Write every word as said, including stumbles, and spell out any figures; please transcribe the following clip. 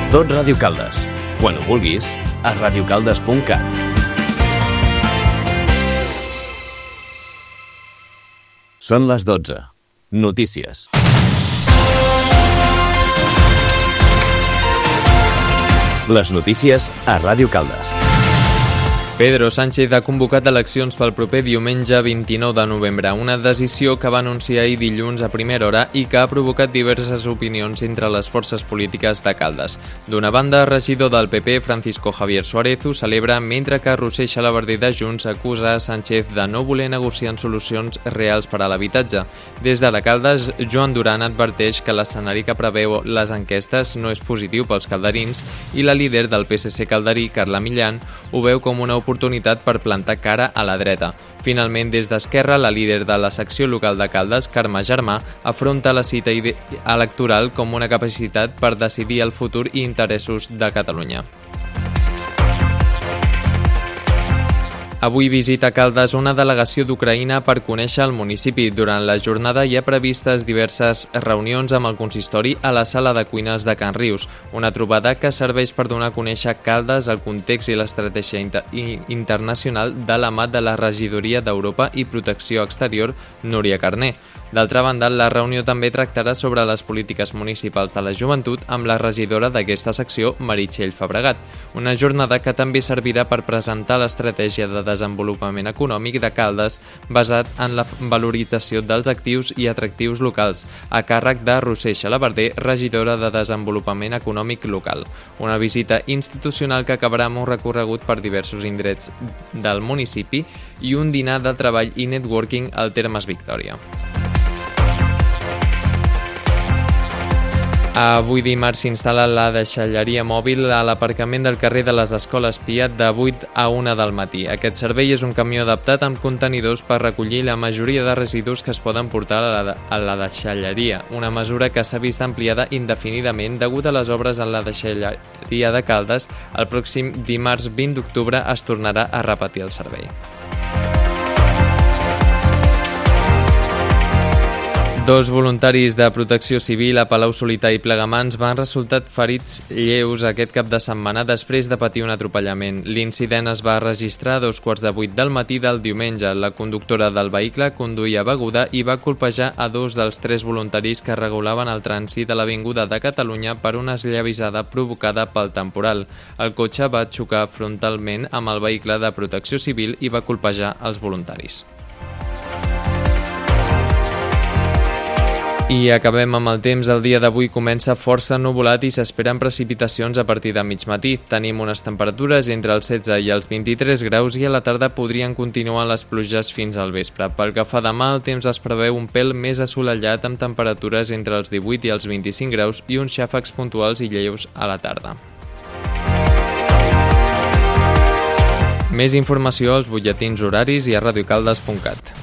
Tot Ràdio Caldes. Quan ho vulguis, a radiocaldes punt cat. Són les dotze. Notícies. Les notícies a Ràdio Caldes. Pedro Sánchez ha convocat eleccions pel proper diumenge vint-i-nou de novembre, una decisió que va anunciar ahir dilluns a primera hora i que ha provocat diverses opinions entre les forces polítiques de Caldes. D'una banda, el regidor del P P, Francisco Javier Suárez, ho celebra, mentre que Roser Xalabarder de Junts acusa a Sánchez de no voler negociar solucions reals per a l'habitatge. Des de la Caldes, Joan Duran adverteix que l'escenari que preveu les enquestes no és positiu pels calderins i la líder del P S C calderí, Carla Millán, ho veu com una oportunitat per plantar cara a la dreta. Finalment, des d'Esquerra, la líder de la secció local de Caldes, Carme Germà, afronta la cita electoral com una capacitat per decidir el futur i interessos de Catalunya. Avui visita Caldes una delegació d'Ucraïna per conèixer el municipi. Durant la jornada hi ha previstes diverses reunions amb el consistori a la sala de cuines de Can Rius, una trobada que serveix per donar a conèixer Caldes el context i l'estratègia inter internacional de la mà de la Regidoria d'Europa i Protecció Exterior, Núria Carné. D'altra banda, la reunió també tractarà sobre les polítiques municipals de la joventut amb la regidora d'aquesta secció, Meritxell Fabregat, una jornada que també servirà per presentar l'estratègia de desenvolupament econòmic de Caldes basat en la valorització dels actius i atractius locals, a càrrec de Roser Xalabarder, regidora de Desenvolupament Econòmic Local. Una visita institucional que acabarà amb un recorregut per diversos indrets del municipi i un dinar de treball i networking al Termes Victòria. Avui dimarts s'instal·la la deixalleria mòbil a l'aparcament del carrer de les Escoles Piat de vuit a una del matí. Aquest servei és un camió adaptat amb contenidors per recollir la majoria de residus que es poden portar a la, a la deixalleria, una mesura que s'ha vist ampliada indefinidament degut a les obres en la deixalleria de Caldes. El pròxim dimarts vint d'octubre es tornarà a repetir el servei. Dos voluntaris de protecció civil a Palau-solità i Plegamans van resultar ferits lleus aquest cap de setmana després de patir un atropellament. L'incident es va registrar a dos quarts de vuit del matí del diumenge. La conductora del vehicle conduïa beguda i va colpejar a dos dels tres voluntaris que regulaven el trànsit a l'Avinguda de Catalunya per una esllavissada provocada pel temporal. El cotxe va xocar frontalment amb el vehicle de protecció civil i va colpejar els voluntaris. I acabem amb el temps. El dia d'avui comença força ennuvolat i s'esperen precipitacions a partir de mig matí. Tenim unes temperatures entre els setze i els vint-i-tres graus i a la tarda podrien continuar les pluges fins al vespre. Pel que fa demà, el temps es preveu un pèl més assolellat amb temperatures entre els divuit i els vint-i-cinc graus i uns xàfecs puntuals i lleus a la tarda. Més informació als butlletins horaris i a radiocaldes punt cat.